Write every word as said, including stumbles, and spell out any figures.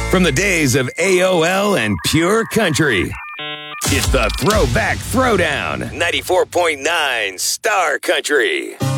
From the days of A O L and Pure Country, it's the Throwback Throwdown, ninety-four point nine Star Country.